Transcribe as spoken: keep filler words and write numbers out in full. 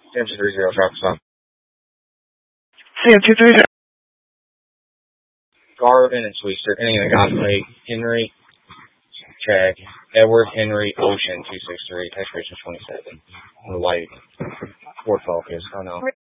C M two three zero, traffic stop. C M two three zero. Garvin and Sweetster, any of the God plate, Henry, check, Edward, Henry, Ocean, two six three, expiration twenty-seven, on the light, Ford Focus, oh no.